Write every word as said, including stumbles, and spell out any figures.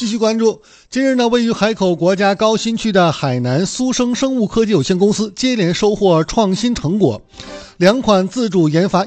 继续关注，近日呢，位于海口国家高新区的海南苏生生物科技有限公司接连收获创新成果，两款自主研发